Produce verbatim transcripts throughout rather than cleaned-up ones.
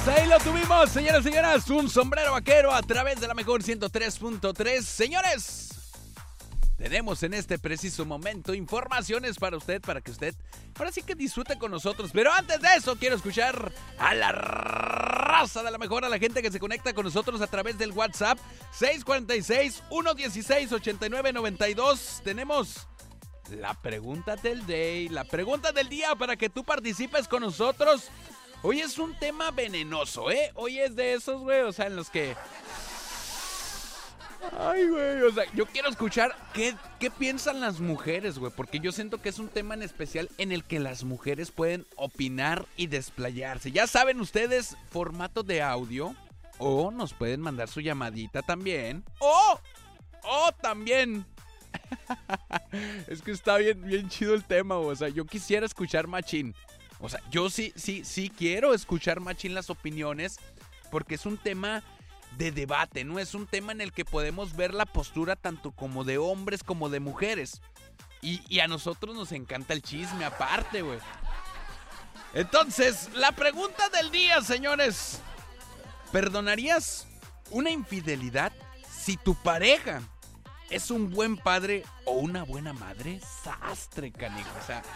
Ahí lo tuvimos, señoras y señoras, un sombrero vaquero a través de la mejor ciento tres punto tres. Señores, tenemos en este preciso momento informaciones para usted, para que usted ahora sí que disfrute con nosotros. Pero antes de eso, quiero escuchar a la raza de la mejor, a la gente que se conecta con nosotros a través del WhatsApp seis cuatro seis, uno uno seis, ocho nueve nueve dos. Tenemos la pregunta del day, la pregunta del día para que tú participes con nosotros. Hoy es un tema venenoso, ¿eh? Hoy es de esos, güey, o sea, en los que... Ay, güey, o sea, yo quiero escuchar qué, qué piensan las mujeres, güey, porque yo siento que es un tema en especial en el que las mujeres pueden opinar y desplayarse. Ya saben ustedes, formato de audio, o nos pueden mandar su llamadita también, o, o también... Es que está bien, bien chido el tema, güey. O sea, yo quisiera escuchar machín. O sea, yo sí, sí, sí quiero escuchar machín las opiniones, porque es un tema de debate, ¿no? Es un tema en el que podemos ver la postura tanto como de hombres como de mujeres. Y, y a nosotros nos encanta el chisme aparte, güey. Entonces, la pregunta del día, señores. ¿Perdonarías una infidelidad si tu pareja es un buen padre o una buena madre? Sastre, canijo, o sea...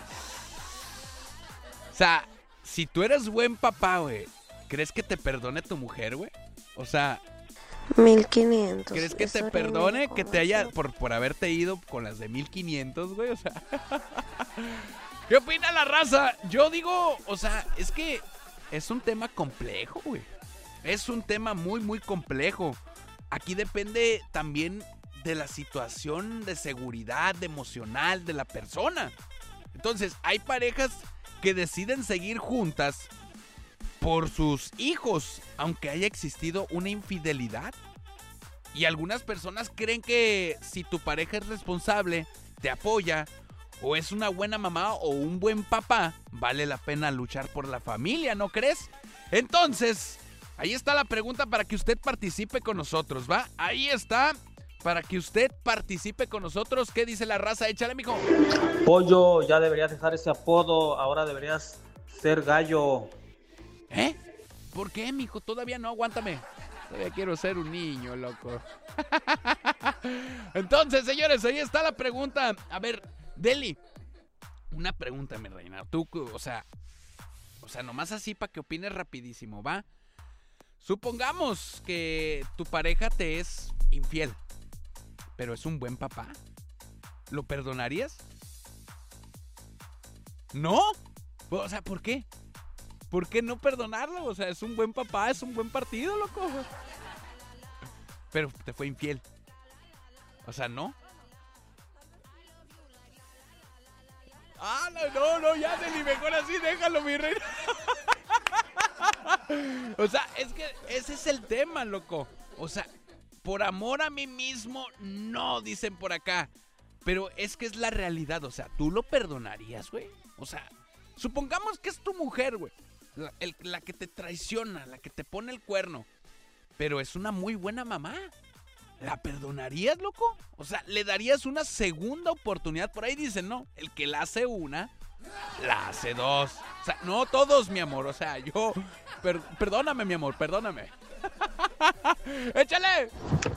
O sea, si tú eres buen papá, güey, ¿crees que te perdone tu mujer, güey? O sea... mil quinientos. ¿Crees que te perdone que te haya... Por, por haberte ido con las de mil quinientos, güey? O sea... ¿Qué opina la raza? Yo digo, o sea, es que es un tema complejo, güey. Es un tema muy, muy complejo. Aquí depende también de la situación de seguridad, de emocional de la persona. Entonces, hay parejas que deciden seguir juntas por sus hijos, aunque haya existido una infidelidad. Y algunas personas creen que si tu pareja es responsable, te apoya, o es una buena mamá o un buen papá, vale la pena luchar por la familia, ¿no crees? Entonces, ahí está la pregunta para que usted participe con nosotros, ¿va? Ahí está, para que usted participe con nosotros. ¿Qué dice la raza? Échale, mijo. Pollo, ya deberías dejar ese apodo, ahora deberías ser gallo. ¿Eh? ¿Por qué, mijo? Todavía no, aguántame. Todavía quiero ser un niño, loco. Entonces, señores, ahí está la pregunta. A ver, Deli, una pregunta, mi reina. Tú, o sea, o sea, nomás así para que opines rapidísimo, ¿va? Supongamos que tu pareja te es infiel, pero es un buen papá. ¿Lo perdonarías? ¿No? O sea, ¿por qué? ¿Por qué no perdonarlo? O sea, es un buen papá, es un buen partido, loco. Pero te fue infiel. O sea, ¿no? Ah, no, no, no, ya Deli, mejor así, déjalo, mi reina. O sea, es que ese es el tema, loco. O sea, por amor a mí mismo, no, dicen por acá. Pero es que es la realidad, o sea, ¿tú lo perdonarías, güey? O sea, supongamos que es tu mujer, güey. La, el, la que te traiciona, la que te pone el cuerno. Pero es una muy buena mamá. ¿La perdonarías, loco? O sea, ¿le darías una segunda oportunidad? Por ahí dicen, no, el que la hace una, la hace dos. O sea, no todos, mi amor. O sea, yo... Per, perdóname, mi amor, perdóname. ¡Échale!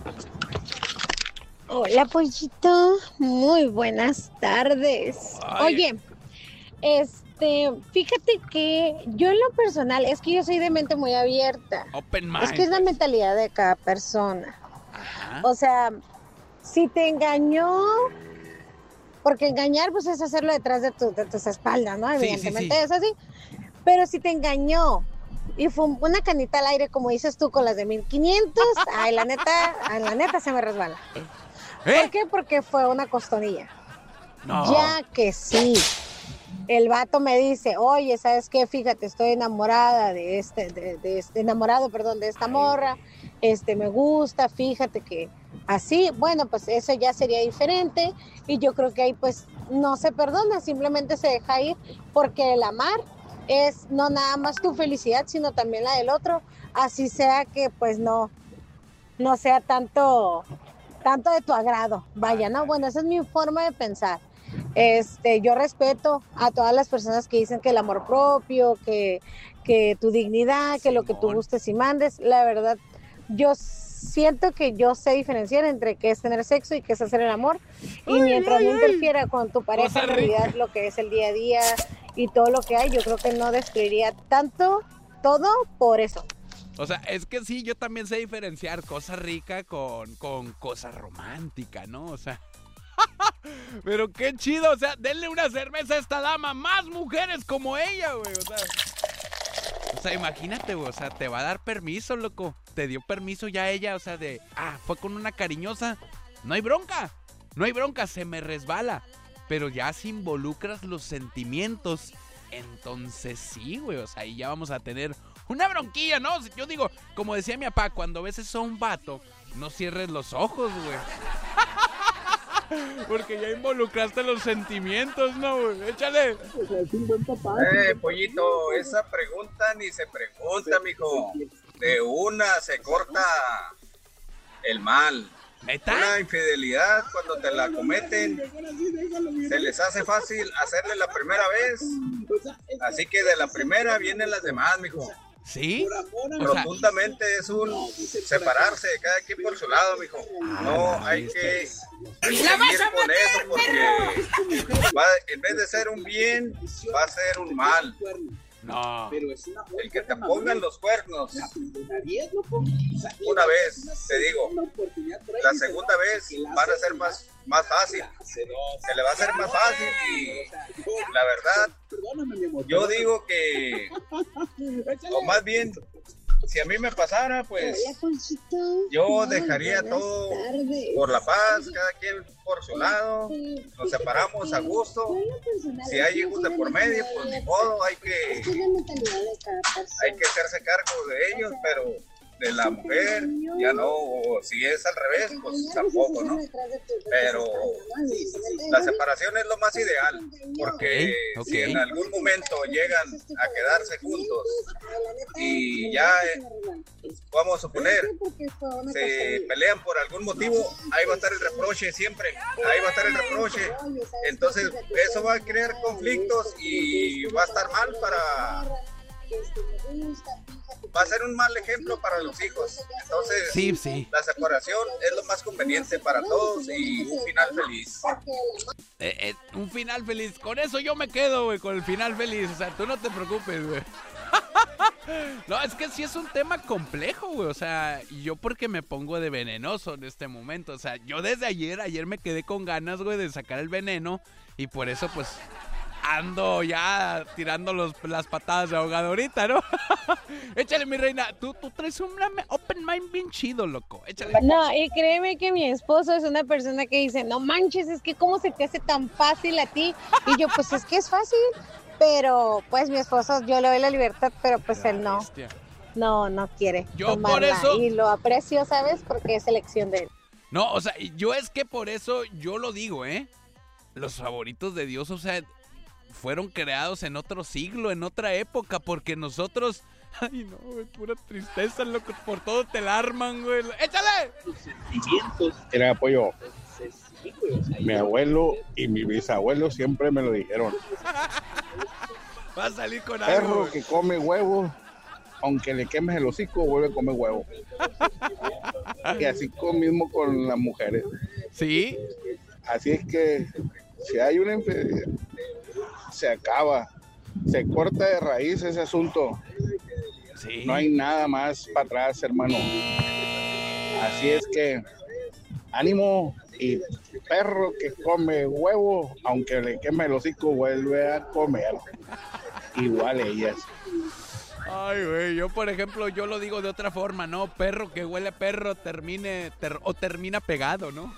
Hola, Pollito. Muy buenas tardes. Ay. Oye, este, fíjate que yo en lo personal, es que yo soy de mente muy abierta. Open mind. Es que es la mentalidad de cada persona. Ajá. O sea, si te engañó, porque engañar pues es hacerlo detrás de, tu, de tus espaldas, ¿no? Sí, Evidentemente sí, sí. es así. Pero si te engañó y fue una canita al aire, como dices tú, con las de mil quinientos, ay, la neta, ay, la neta se me resbala. ¿Eh? ¿Por qué? Porque fue una costonilla. No. Ya que sí. El vato me dice, oye, ¿sabes qué? Fíjate, estoy enamorada de este, de, de este, enamorado, perdón, de esta Ay. morra, este, me gusta, fíjate que así, bueno, pues eso ya sería diferente, y yo creo que ahí pues no se perdona, simplemente se deja ir, porque el amar es no nada más tu felicidad, sino también la del otro, así sea que pues no, no sea tanto, tanto de tu agrado, vaya, ¿no? Bueno, esa es mi forma de pensar. Este, yo respeto a todas las personas que dicen que el amor propio, que, que tu dignidad, que lo que tú gustes y mandes. La verdad, yo siento que yo sé diferenciar entre qué es tener sexo y qué es hacer el amor. Y mientras no interfiera con tu pareja, en realidad lo que es el día a día y todo lo que hay, yo creo que no destruiría tanto todo por eso. O sea, es que sí, yo también sé diferenciar cosa rica con, con cosa romántica, ¿no? O sea, pero qué chido, o sea, denle una cerveza a esta dama, más mujeres como ella, güey, o sea. O sea, imagínate, güey, o sea, te va a dar permiso, loco. Te dio permiso ya ella, o sea, de, ah, fue con una cariñosa, no hay bronca, no hay bronca, se me resbala. Pero ya si involucras los sentimientos, entonces sí, güey, o sea, ahí ya vamos a tener una bronquilla, ¿no? Yo digo, como decía mi papá, cuando ves eso a un vato, no cierres los ojos, güey. Porque ya involucraste los sentimientos, ¿no, güey? Échale. Eh, pollito, esa pregunta ni se pregunta, mijo. De una se corta el mal. ¿Neta? Una infidelidad, cuando te la cometen, se les hace fácil hacerle la primera vez. Así que de la primera vienen las demás, mijo. ¿Sí? Rotundamente es un separarse, cada quien por su lado, mijo. No hay que seguir con eso porque va, en vez de ser un bien, va a ser un mal. No. El que te pongan los cuernos una vez, te digo, la segunda vez van a ser más, más fácil. Se le va a hacer más fácil y la verdad, yo digo que, o más bien, si a mí me pasara, pues yo dejaría todo por la paz, cada quien por su lado, nos separamos a gusto. Si hay hijos de por medio, pues ni modo, hay que, hay que hacerse cargo de ellos, pero de la mujer ya no, o si es al revés, pues tampoco, ¿no? Pero la separación es lo más ideal, porque okay, okay. si en algún momento llegan a quedarse juntos y ya, eh, vamos a suponer, se pelean por algún motivo, ahí va a estar el reproche siempre, ahí va a estar el reproche, entonces eso va a crear conflictos y va a estar mal para... va a ser un mal ejemplo para los hijos. Entonces, sí, sí. La separación es lo más conveniente para todos y un final feliz. Eh, eh, un final feliz. Con eso yo me quedo, güey, con el final feliz. O sea, tú no te preocupes, güey. No, es que sí es un tema complejo, güey. O sea, yo porque me pongo de venenoso en este momento. O sea, yo desde ayer, ayer me quedé con ganas, güey, de sacar el veneno. Y por eso, pues... ando ya tirando los, las patadas de ahogado ahorita, ¿no? Échale, mi reina. Tú, tú traes un open mind bien chido, loco. Échale. No, y créeme que mi esposo es una persona que dice, no manches, es que cómo se te hace tan fácil a ti. Y yo, pues es que es fácil. Pero, pues mi esposo, yo le doy la libertad, pero pues él no. Bestia. No, no quiere yo tomarla. Por eso... Y lo aprecio, ¿sabes? Porque es elección de él. No, o sea, yo es que por eso yo lo digo, ¿eh? Los favoritos de Dios, o sea... fueron creados en otro siglo, en otra época, porque nosotros... Ay, no, güey, pura tristeza, loco, por todo te la arman, güey. ¡Échale! Era apoyo. Mi abuelo y mi bisabuelo siempre me lo dijeron. Va a salir con Perro algo. Perro que come huevo, aunque le quemes el hocico, vuelve a comer huevo. Y así mismo con las mujeres. ¿Sí? Así es que si hay una infidelidad, se acaba, se corta de raíz ese asunto. Sí. No hay nada más para atrás, hermano. Así es que ánimo, y perro que come huevo, aunque le queme el hocico, vuelve a comer. Igual ellas. Ay, güey, yo por ejemplo, yo lo digo de otra forma, ¿no? Perro que huele a perro termine ter- o termina pegado, ¿no?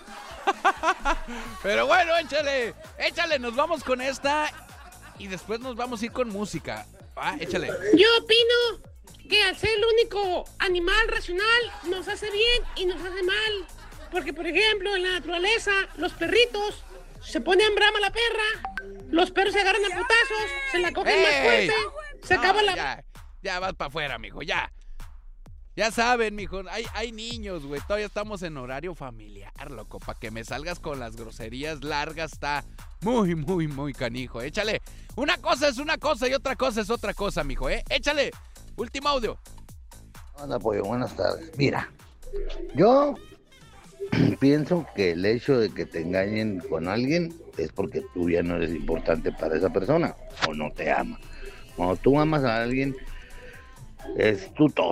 Pero bueno, échale, échale, nos vamos con esta y después nos vamos a ir con música. Ah, échale. Yo opino que al ser el único animal racional nos hace bien y nos hace mal. Porque, por ejemplo, en la naturaleza, los perritos se ponen en brama la perra, los perros se agarran a putazos, se la cogen ¡Ey! más fuerte, se No, acaba la... Ya, ya vas para afuera, amigo, ya. Ya saben, mijo, hay, hay niños, güey. Todavía estamos en horario familiar, loco. Para que me salgas con las groserías largas está muy, muy, muy canijo. Échale. Una cosa es una cosa y otra cosa es otra cosa, mijo, ¿eh? Échale. Último audio. Hola, pollo. Buenas tardes. Mira, yo pienso que el hecho de que te engañen con alguien es porque tú ya no eres importante para esa persona o no te ama. Cuando tú amas a alguien, es tú todo.